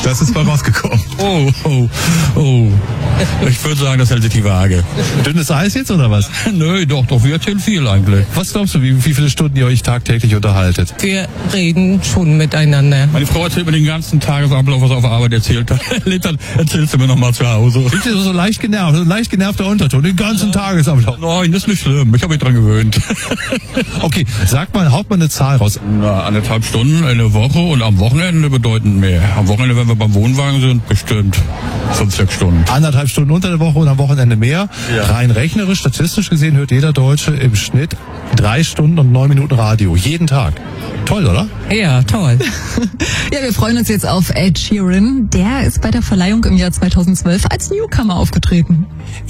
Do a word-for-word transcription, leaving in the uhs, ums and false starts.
Das ist mal rausgekommen. Oh, oh, oh. Ich würde sagen, das hält sich die Waage. Dünnes Eis jetzt oder was? Nö, doch, doch, wir erzählen viel eigentlich. Was glaubst du, wie, wie viele Stunden ihr euch tagtäglich unterhaltet? Wir reden schon miteinander. Meine Frau erzählt mir den ganzen Tagesablauf, was er auf der Arbeit erzählt hat. Dann erzählst du mir nochmal zu Hause. Sind ihr so leicht genervt, so ein leicht genervter Unterton, den ganzen Tagesablauf? Nein, das ist nicht schlimm. Ich habe mich dran gewöhnt. Okay, sag mal, haut mal eine Zahl raus. Na, anderthalb Stunden eine Woche und am Wochenende bedeutend mehr. Am Wochenende, wenn wir beim Wohnwagen sind, bestimmt fünf, sechs Stunden. Anderthalb Stunden unter der Woche und am Wochenende mehr. Ja. Rein rechnerisch, statistisch gesehen, hört jeder Deutsche im Schnitt drei Stunden und neun Minuten Radio. Jeden Tag. Toll, oder? Ja, toll. Ja, wir freuen uns jetzt auf Ed Sheeran. Der ist bei der Verleihung im Jahr zweitausendzwölf als Newcomer aufgetreten.